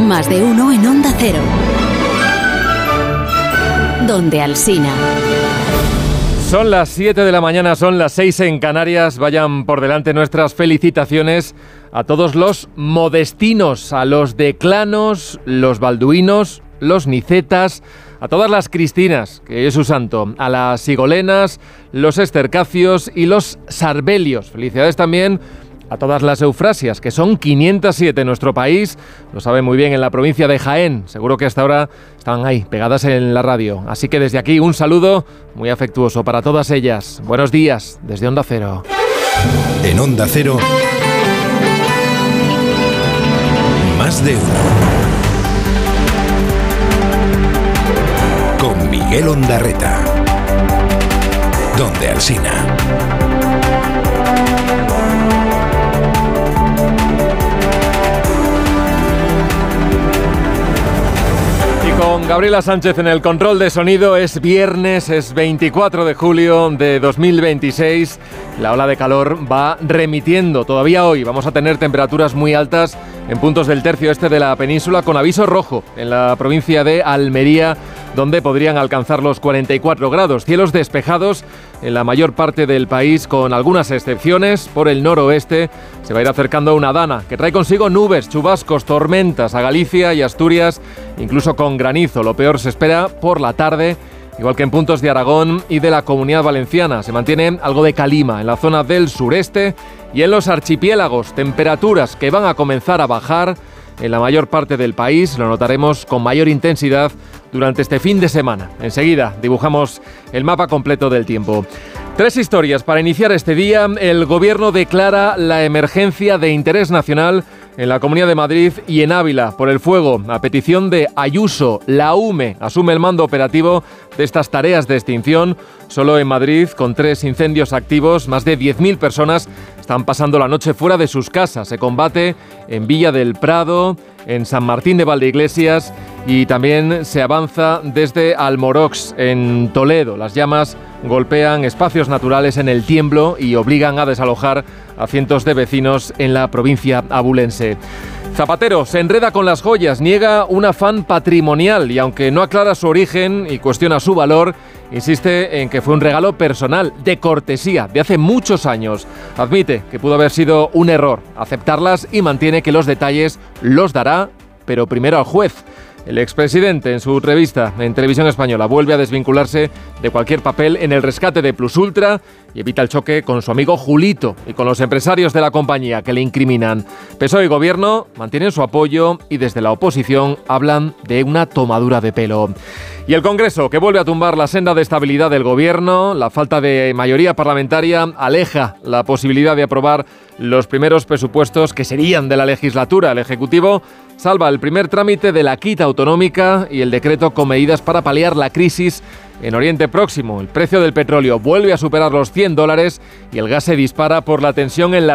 Más de uno en Onda Cero. Donde Alsina. Son las 7 de la mañana, son las 6 en Canarias. Vayan por delante nuestras felicitaciones a todos los modestinos, a los declanos, los balduinos, los nicetas, a todas las Cristinas, que es su santo, a las sigolenas, los estercacios y los sarbelios. Felicidades también a todas las eufrasias, que son 507 en nuestro país, lo sabe muy bien en la provincia de Jaén, seguro que hasta ahora están ahí, pegadas en la radio. Así que desde aquí un saludo muy afectuoso para todas ellas. Buenos días, desde Onda Cero. En Onda Cero, Más de uno. Con Miguel Ondarreta. Donde Alsina. Con Gabriela Sánchez en el control de sonido. Es viernes, es 24 de julio de 2026. La ola de calor va remitiendo. Todavía hoy vamos a tener temperaturas muy altas en puntos del tercio este de la península, con aviso rojo en la provincia de Almería, donde podrían alcanzar los 44 grados. Cielos despejados en la mayor parte del país, con algunas excepciones. Por el noroeste se va a ir acercando una dana que trae consigo nubes, chubascos, tormentas a Galicia y Asturias, incluso con granizo. Lo peor se espera por la tarde, igual que en puntos de Aragón y de la Comunidad Valenciana. Se mantiene algo de calima en la zona del sureste y en los archipiélagos. Temperaturas que van a comenzar a bajar en la mayor parte del país. Lo notaremos con mayor intensidad durante este fin de semana. Enseguida dibujamos el mapa completo del tiempo. 3 historias para iniciar este día. El Gobierno declara la emergencia de interés nacional en la Comunidad de Madrid y en Ávila por el fuego. A petición de Ayuso, la UME asume el mando operativo de estas tareas de extinción. Solo en Madrid, con 3 incendios activos, más de 10.000 personas están pasando la noche fuera de sus casas. Se combate en Villa del Prado, en San Martín de Valdeiglesias, y también se avanza desde Almorox, en Toledo. Las llamas golpean espacios naturales en El Tiemblo y obligan a desalojar a cientos de vecinos en la provincia abulense. Zapatero se enreda con las joyas, niega un afán patrimonial y, aunque no aclara su origen y cuestiona su valor, insiste en que fue un regalo personal, de cortesía, de hace muchos años. Admite que pudo haber sido un error aceptarlas y mantiene que los detalles los dará, pero primero al juez. El expresidente, en su entrevista en Televisión Española, vuelve a desvincularse de cualquier papel en el rescate de Plus Ultra y evita el choque con su amigo Julito y con los empresarios de la compañía que le incriminan. PSOE y Gobierno mantienen su apoyo y desde la oposición hablan de una tomadura de pelo. Y el Congreso, que vuelve a tumbar la senda de estabilidad del Gobierno. La falta de mayoría parlamentaria aleja la posibilidad de aprobar los primeros presupuestos que serían de la legislatura. El Ejecutivo salva el primer trámite de la quita autonómica y el decreto con medidas para paliar la crisis en Oriente Próximo. El precio del petróleo vuelve a superar los $100 y el gas se dispara por la tensión en la